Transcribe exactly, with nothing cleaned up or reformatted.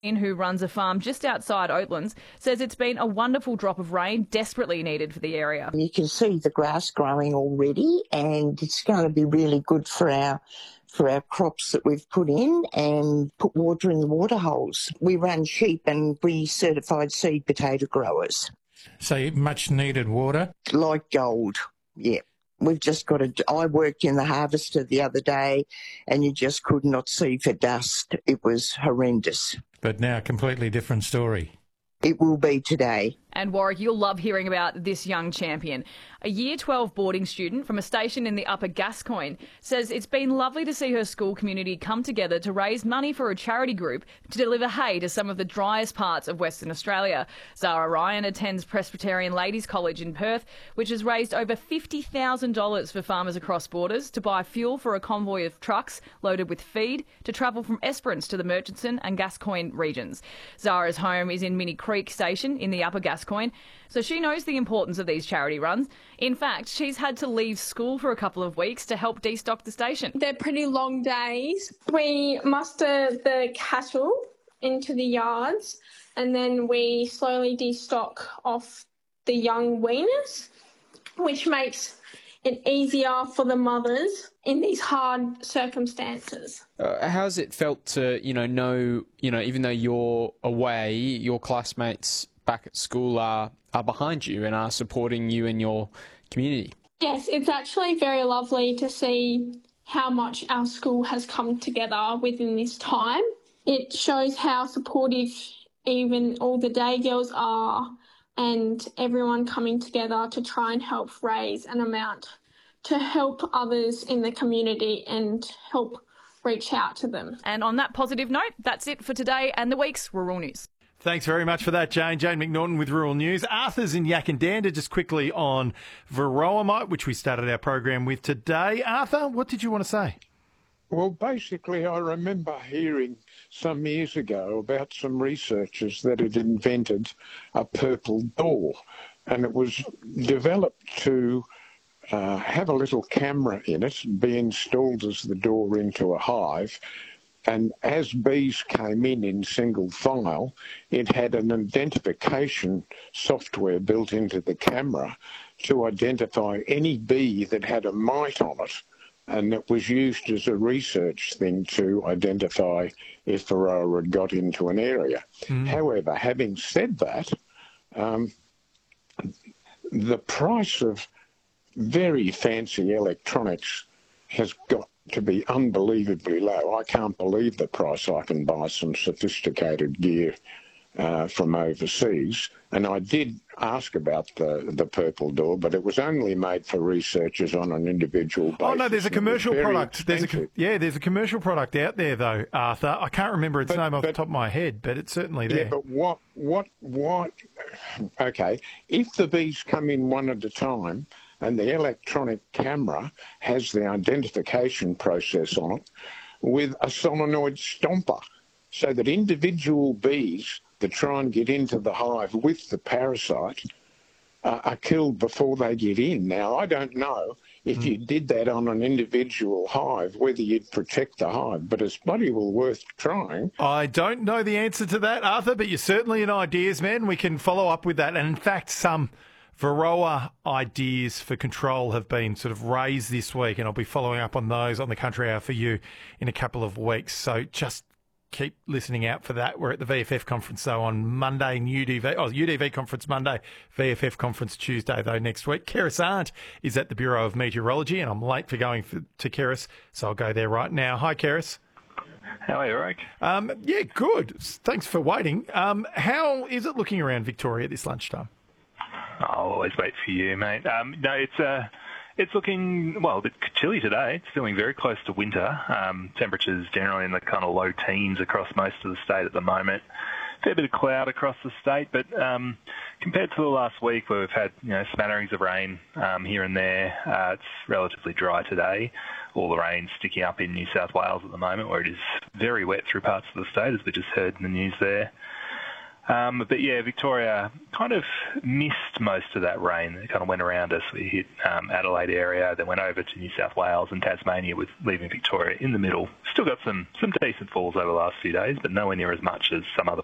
who runs a farm just outside Oatlands, says it's been a wonderful drop of rain desperately needed for the area. You can see the grass growing already, and it's going to be really good for our for our crops that we've put in and put water in the water holes. We run sheep and we certified seed potato growers. So much needed water? Like gold, yeah. We've just got to... I worked in the harvester the other day and you just could not see for dust. It was horrendous. But now a completely different story. It will be today. And Warwick, you'll love hearing about this young champion. A Year twelve boarding student from a station in the Upper Gascoyne says it's been lovely to see her school community come together to raise money for a charity group to deliver hay to some of the driest parts of Western Australia. Zara Ryan attends Presbyterian Ladies College in Perth, which has raised over fifty thousand dollars for farmers across borders to buy fuel for a convoy of trucks loaded with feed to travel from Esperance to the Murchison and Gascoyne regions. Zara's home is in Minnie Creek Station in the Upper Gascoyne, so she knows the importance of these charity runs. In fact, she's had to leave school for a couple of weeks to help destock the station. They're pretty long days. We muster the cattle into the yards and then we slowly destock off the young weaners, which makes it easier for the mothers in these hard circumstances. Uh, how's it felt to, you know, know, you know, even though you're away, your classmates back at school are, are behind you and are supporting you and your community? Yes, it's actually very lovely to see how much our school has come together within this time. It shows how supportive even all the day girls are and everyone coming together to try and help raise an amount to help others in the community and help reach out to them. And on that positive note, that's it for today and the week's Rural News. Thanks very much for that, Jane. Jane McNaughton with Rural News. Arthur's in Yakandanda. Just quickly on Varroa mite, which we started our program with today. Arthur, what did you want to say? Well, basically, I remember hearing some years ago about some researchers that had invented a purple door, and it was developed to uh, have a little camera in it, be installed as the door into a hive. And as bees came in in single file, it had an identification software built into the camera to identify any bee that had a mite on it. And it was used as a research thing to identify if Varroa had got into an area. Mm. However, having said that, um, the price of very fancy electronics has got to be unbelievably low. I can't believe the price I can buy some sophisticated gear uh, from overseas. And I did ask about the, the purple door, but it was only made for researchers on an individual basis. Oh, no, there's a commercial product. There's a, yeah, there's a commercial product out there, though, Arthur. I can't remember its but, name off but, the top of my head, but it's certainly there. Yeah, but what, what, what... Okay, if the bees come in one at a time and the electronic camera has the identification process on it with a solenoid stomper, so that individual bees that try and get into the hive with the parasite uh, are killed before they get in. Now, I don't know if mm. you did that on an individual hive, whether you'd protect the hive, but it's bloody well worth trying. I don't know the answer to that, Arthur, but you're certainly an ideas man. We can follow up with that. And in fact, some Varroa ideas for control have been sort of raised this week, and I'll be following up on those on the Country Hour for you in a couple of weeks. So just keep listening out for that. We're at the V F F conference, though, on Monday, and U D V, oh, U D V conference Monday, V F F conference Tuesday, though, next week. Keris Arndt is at the Bureau of Meteorology, and I'm late for going for, to Keris, so I'll go there right now. Hi, Keris. How are you, Rick? Um, yeah, good. Thanks for waiting. Um, how is it looking around Victoria this lunchtime? I'll always wait for you, mate. Um, no, it's uh, it's looking, well, a bit chilly today. It's feeling very close to winter. Um, temperatures generally in the kind of low teens across most of the state at the moment. Fair bit of cloud across the state, but um, compared to the last week where we've had, you know, smatterings of rain um, here and there, uh, it's relatively dry today. All the rain sticking up in New South Wales at the moment, where it is very wet through parts of the state, as we just heard in the news there. Um, but yeah, Victoria kind of missed most of that rain. It kind of went around us. We hit um, Adelaide area, then went over to New South Wales and Tasmania, with leaving Victoria in the middle. Still got some, some decent falls over the last few days, but nowhere near as much as some other